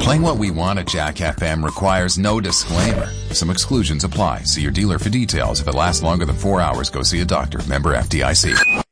Playing what we want at Jack FM requires no disclaimer. Some exclusions apply. See your dealer for details. If it lasts longer than 4 hours, go see a doctor. Member FDIC.